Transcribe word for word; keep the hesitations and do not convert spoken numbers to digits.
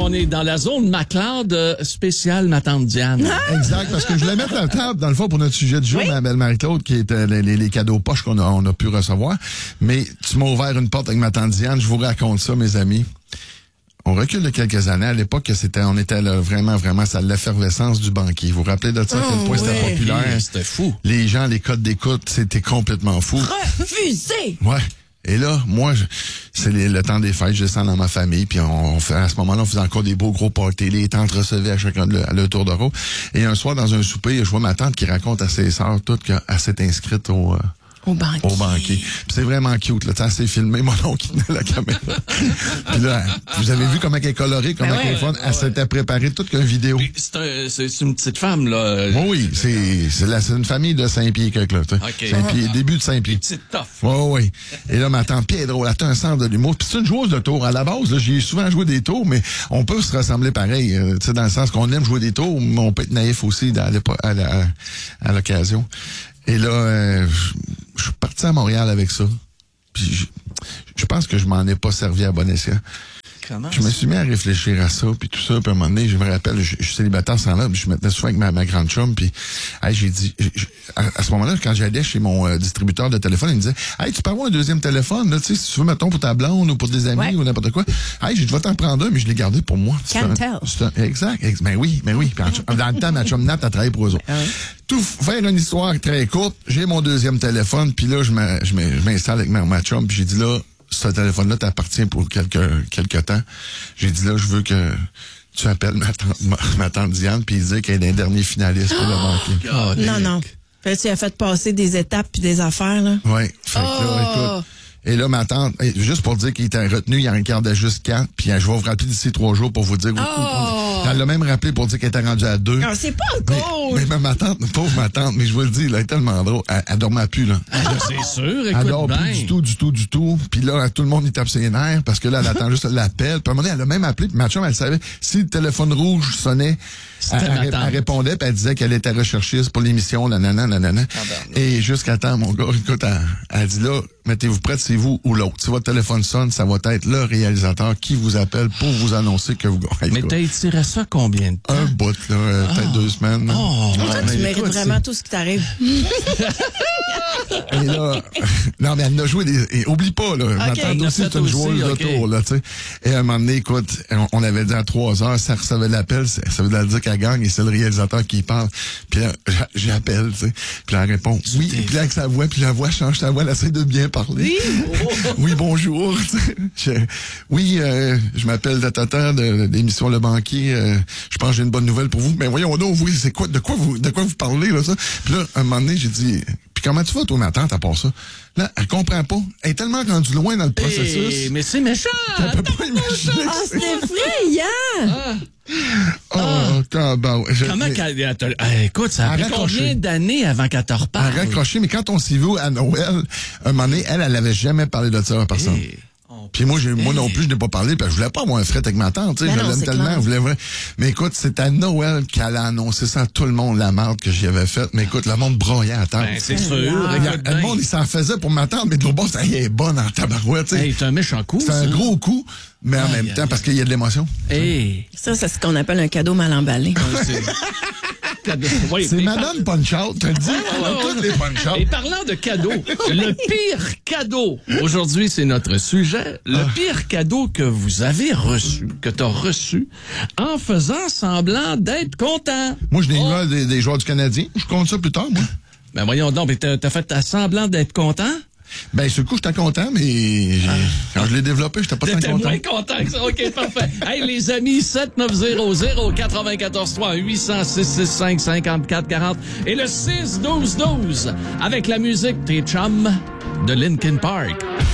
on est dans la zone McLeod euh, spéciale ma tante Diane. Exact, parce que je voulais mettre la table, dans le fond, pour notre sujet du jour, oui. ma belle Marie-Claude, qui était les, les, les cadeaux poches qu'on a, on a pu recevoir. Mais tu m'as ouvert une porte avec ma tante Diane, je vous raconte ça, mes amis. On recule de quelques années. À l'époque, c'était, on était là, vraiment, vraiment, c'est l'effervescence du banquier. Vous vous rappelez de ça, à quel point oh, c'était ouais. populaire? C'était fou. Les gens, les codes d'écoute, c'était complètement fou. Refusé! Ouais. Et là, moi, je, c'est les, le temps des fêtes, je descends dans ma famille, puis on, on fait, à ce moment-là, on faisait encore des beaux gros parties, les tantes recevaient à chacun le, à leur tour de rôle. Et un soir, dans un souper, je vois ma tante qui raconte à ses sœurs toutes qu'elle s'est inscrite au... Euh, Au banquier. Au banquier. Puis c'est vraiment cute, là. Tu sais, c'est filmé, mon oncle qui tenait la caméra. Puis là, vous avez vu comment elle est colorée, comment ben ouais, elle est fun. Ouais, elle ouais. s'était préparée toute une vidéo. C'est, un, c'est une petite femme, là. Oui, oui. C'est, c'est, la, c'est une famille de Saint-Pied, quelque là. Okay. Saint-Pied, début de Saint-Pied. Petite toffe. Oui, oui. Et là, ma tante Pierre est drôle. Elle a un sens de l'humour. Puis c'est une joueuse de tours. À la base, là, j'ai souvent joué des tours, mais on peut se ressembler pareil. Euh, tu sais, dans le sens qu'on aime jouer des tours, mais on peut être naïf aussi à, à, à, à l'occasion. Et là, euh, je suis parti à Montréal avec ça. Puis je, je pense que je m'en ai pas servi à bon escient. Comment je me suis mis à réfléchir à ça, puis tout ça. Puis à un moment donné, je me rappelle, je, je suis célibataire sans là, puis je me mettais souvent avec ma, ma grande chum. Puis hey, j'ai dit, je, à, à ce moment-là, quand j'allais chez mon euh, distributeur de téléphone, il me disait, hey, tu peux avoir un deuxième téléphone, là, tu sais, si tu veux, mettons, pour ta blonde ou pour des amis ouais. ou n'importe quoi. Hey, j'ai dit, je vais t'en prendre un, mais je l'ai gardé pour moi. Can't tell. Un, exact, exact. Ben oui, ben oui. Puis en, dans le temps, ma chum Nat a travaillé pour eux autres. Ouais. Tout faire une histoire très courte, j'ai mon deuxième téléphone, puis là, je m'installe avec ma, ma chum, puis j'ai dit là, ce téléphone-là t'appartient pour quelques, quelques temps. J'ai dit là, je veux que tu appelles ma tante, ma, ma tante Diane, puis il dit qu'elle est un dernier finaliste pour le banquier. Oh, non, non. Fait que tu as fait passer des étapes puis des affaires, là. Oui. Fait que oh. là, écoute. Et là, ma tante, juste pour dire qu'il était retenu, il en regardait juste quatre, puis je vais vous rappeler d'ici trois jours pour vous dire. Oh. Elle l'a même rappelé pour dire qu'elle était rendue à deux. Non, c'est pas encore. Mais, mais ma tante, pauvre ma tante, mais je vous le dis, là, elle est tellement drôle. Elle, elle dormait plus, là. Ah, c'est sûr, écoute elle dort bien. plus du tout, du tout, du tout. Puis là, tout le monde y tape ses nerfs parce que là, elle attend juste l'appel. Puis à un moment donné, elle a même appelé, puis ma chum, elle savait, si le téléphone rouge sonnait, elle, elle, elle répondait, puis elle disait qu'elle était recherchiste pour l'émission, nanana, nanana. Ah ben, et jusqu'à temps, mon gars, écoute, elle, elle dit là, mettez-vous prête, c'est vous ou l'autre. Si votre téléphone sonne, ça va être le réalisateur qui vous appelle pour vous annoncer que vous gagnez. Mais t'as étiré ça combien de temps? Un bout, là, euh, ah. peut-être deux semaines. Là. Oh, toi, tu mérites écoute, vraiment c'est... tout ce qui t'arrive. Et là, non, mais elle a joué des... Et oublie pas, là, okay, ma tante aussi, c'est une joueuse okay. de tour, là, tu sais. Et à un moment donné, écoute, on, on avait dit à trois heures, ça recevait l'appel, ça, ça veut dire qu'elle gagne et c'est le réalisateur qui parle. Puis là, j'appelle, tu sais. Puis là, elle répond, oui, et puis là, avec sa voix, puis la voix change sa voix, elle essaie de bien parler. Oui, oui bonjour. je, oui, euh, je m'appelle Tata de, de l'émission Le Banquier. Euh, je pense que j'ai une bonne nouvelle pour vous. Mais voyons donc, oui, c'est quoi, de quoi vous, de quoi vous parlez, là, ça? Puis là, un moment donné, j'ai dit, puis comment tu vas, toi, ma tante, à part ça? Là, elle comprend pas. Elle est tellement rendue loin dans le processus. Hey, mais c'est méchant! Elle peut pas imaginer. Ah, c'est effrayant! Ah. Oh, ah. Comment je, Comment mais, qu'elle... Elle te, hey, écoute, ça a pris combien d'années avant qu'elle te reparle? Elle a raccroché, mais quand on s'y vu à Noël, un moment donné, elle, elle avait jamais parlé de ça à personne. Hey. Puis moi, j'ai, moi non plus, je n'ai pas parlé, parce que je voulais pas avoir un fret avec ma tante, tu sais, je l'aime tellement, je voulais vrai. Mais écoute, c'est à Noël qu'elle a annoncé ça à tout le monde, la marde que j'y avais faite. Mais écoute, le monde broyait à tante. Ben, c'est sûr. Ah. Le monde, il s'en faisait pour ma tante, mais de l'autre bord, elle est bonne en tabarouette, tu sais. Hey, c'est un méchant coup, c'est un gros coup, mais en aïe, même aïe, temps, aïe. Parce qu'il y a de l'émotion. Hey. Ça, c'est ce qu'on appelle un cadeau mal emballé. Oui, c'est Madame par... Punch-Out, tu le dis, toutes les Punch-Out. Et parlant de cadeaux, le pire cadeau, aujourd'hui, c'est notre sujet, le ah. pire cadeau que vous avez reçu, que tu as reçu, en faisant semblant d'être content. Moi, je l'ai eu des, des joueurs du Canadien. Je compte ça plus tard, moi. Ben voyons donc, mais t'as, t'as fait ta semblant d'être content? Ben, sur le coup, j'étais content, mais ah. quand je l'ai développé, j'étais pas tant content. T'étais moins content que ça. OK, parfait. Hey, les amis, sept neuf zéro zéro neuf quatre trois huit zéro six six cinq cinquante-quatre quarante et le six douze douze avec la musique Tes chums de Linkin Park.